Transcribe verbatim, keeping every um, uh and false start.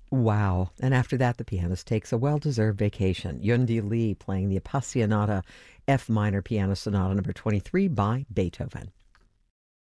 Wow. And after that, the pianist takes a well-deserved vacation. Yundi Lee playing the Appassionata F minor Piano Sonata number twenty-three by Beethoven.